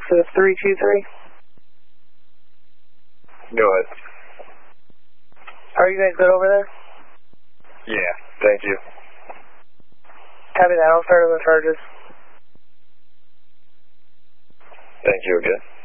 to 323. Go ahead. Are you guys good over there? Yeah, thank you. Copy that. I'll start on the charges. Thank you again.